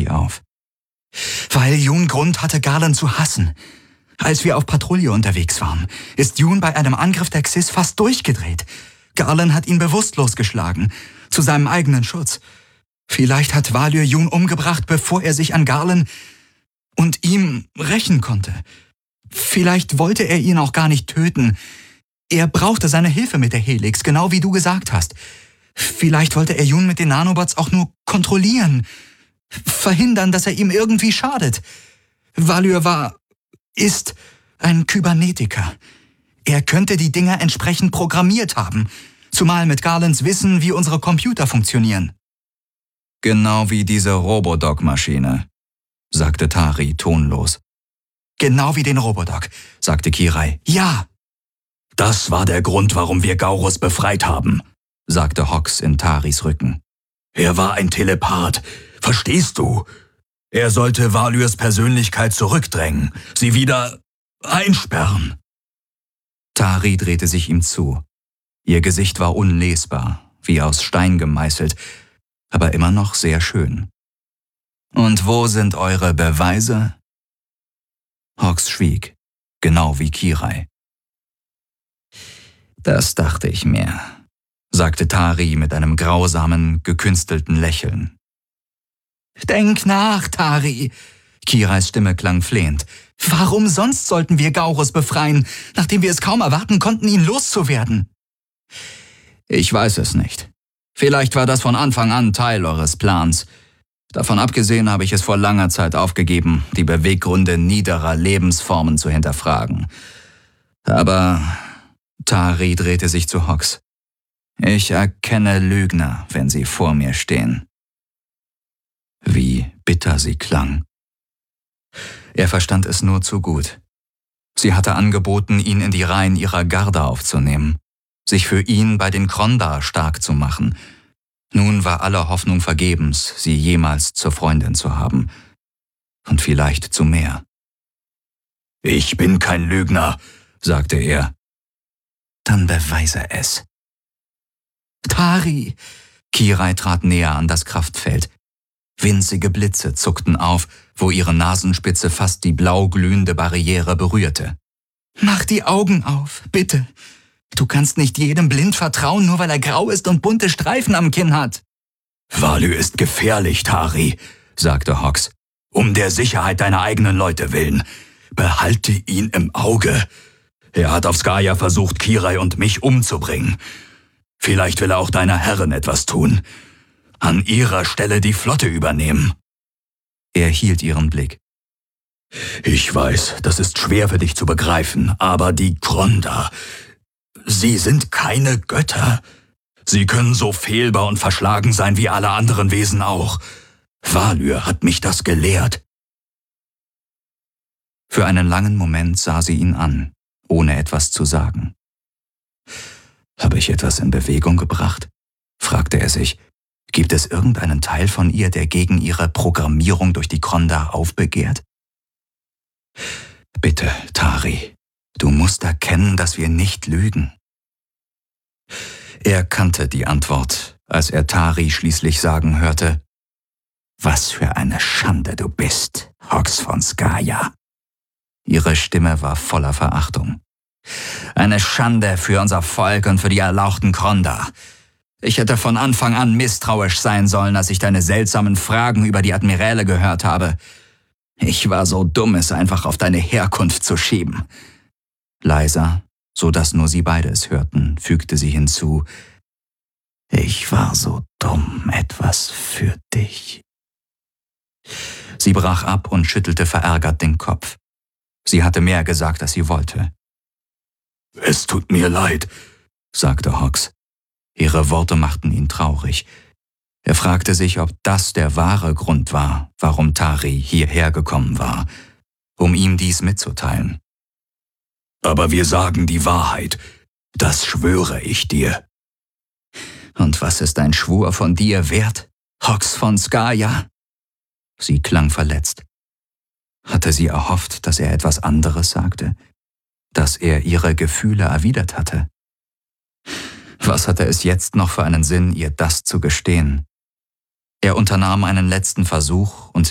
Tari auf. Weil Jun Grund hatte, Garland zu hassen. Als wir auf Patrouille unterwegs waren, ist Jun bei einem Angriff der Xyz fast durchgedreht. Garland hat ihn bewusstlos geschlagen, zu seinem eigenen Schutz. Vielleicht hat Valyr Jun umgebracht, bevor er sich an Garland und ihm rächen konnte. Vielleicht wollte er ihn auch gar nicht töten. Er brauchte seine Hilfe mit der Helix, genau wie du gesagt hast. Vielleicht wollte er Jun mit den Nanobots auch nur kontrollieren. Verhindern, dass er ihm irgendwie schadet. Valyr ist ein Kybernetiker. Er könnte die Dinger entsprechend programmiert haben. Zumal mit Garlands Wissen, wie unsere Computer funktionieren. Genau wie diese Robodoc-Maschine, sagte Tari tonlos. Genau wie den Robodoc, sagte Kirai. Ja! Das war der Grund, warum wir Gaurus befreit haben, sagte Hox in Taris Rücken. Er war ein Telepath, verstehst du? Er sollte Valyrs Persönlichkeit zurückdrängen, sie wieder einsperren. Tari drehte sich ihm zu. Ihr Gesicht war unlesbar, wie aus Stein gemeißelt, aber immer noch sehr schön. »Und wo sind eure Beweise?« Hox schwieg, genau wie Kirai. »Das dachte ich mir«, sagte Tari mit einem grausamen, gekünstelten Lächeln. »Denk nach, Tari!« Kirais Stimme klang flehend. »Warum sonst sollten wir Gaurus befreien, nachdem wir es kaum erwarten konnten, ihn loszuwerden?« »Ich weiß es nicht. Vielleicht war das von Anfang an Teil eures Plans. Davon abgesehen habe ich es vor langer Zeit aufgegeben, die Beweggründe niederer Lebensformen zu hinterfragen. Aber...« Tari drehte sich zu Hox. »Ich erkenne Lügner, wenn sie vor mir stehen.« Wie bitter sie klang. Er verstand es nur zu gut. Sie hatte angeboten, ihn in die Reihen ihrer Garde aufzunehmen, sich für ihn bei den Krondar stark zu machen. Nun war alle Hoffnung vergebens, sie jemals zur Freundin zu haben. Und vielleicht zu mehr. »Ich bin kein Lügner«, sagte er. »Dann beweise es.« »Tari!« Kirai trat näher an das Kraftfeld. Winzige Blitze zuckten auf, wo ihre Nasenspitze fast die blau glühende Barriere berührte. »Mach die Augen auf, bitte. Du kannst nicht jedem blind vertrauen, nur weil er grau ist und bunte Streifen am Kinn hat.« »Valyr ist gefährlich, Tari«, sagte Hox. »Um der Sicherheit deiner eigenen Leute willen. Behalte ihn im Auge. Er hat auf Skaya versucht, Kirai und mich umzubringen. Vielleicht will er auch deiner Herrin etwas tun. An ihrer Stelle die Flotte übernehmen.« Er hielt ihren Blick. »Ich weiß, das ist schwer für dich zu begreifen, aber die Krondar, sie sind keine Götter. Sie können so fehlbar und verschlagen sein wie alle anderen Wesen auch. Valyr hat mich das gelehrt.« Für einen langen Moment sah sie ihn an, ohne etwas zu sagen. »Habe ich etwas in Bewegung gebracht?« fragte er sich. »Gibt es irgendeinen Teil von ihr, der gegen ihre Programmierung durch die Krondar aufbegehrt?« »Bitte, Tari, du musst erkennen, dass wir nicht lügen.« Er kannte die Antwort, als er Tari schließlich sagen hörte: »Was für eine Schande du bist, Hox von Skaya.« Ihre Stimme war voller Verachtung. »Eine Schande für unser Volk und für die erlauchten Krondar. Ich hätte von Anfang an misstrauisch sein sollen, als ich deine seltsamen Fragen über die Admiräle gehört habe. Ich war so dumm, es einfach auf deine Herkunft zu schieben.« Leiser, so dass nur sie beide es hörten, fügte sie hinzu: »Ich war so dumm, etwas für dich.« Sie brach ab und schüttelte verärgert den Kopf. Sie hatte mehr gesagt, als sie wollte. »Es tut mir leid«, sagte Hox. Ihre Worte machten ihn traurig. Er fragte sich, ob das der wahre Grund war, warum Tari hierher gekommen war, um ihm dies mitzuteilen. »Aber wir sagen die Wahrheit, das schwöre ich dir.« »Und was ist ein Schwur von dir wert, Hox von Skaya?« Sie klang verletzt. Hatte sie erhofft, dass er etwas anderes sagte, dass er ihre Gefühle erwidert hatte? Was hatte es jetzt noch für einen Sinn, ihr das zu gestehen? Er unternahm einen letzten Versuch und